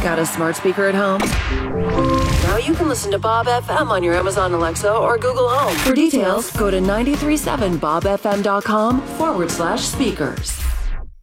Got a smart speaker at home? Now you can listen to Bob FM on your Amazon Alexa or Google Home. For details, go to 937bobfm.com/speakers.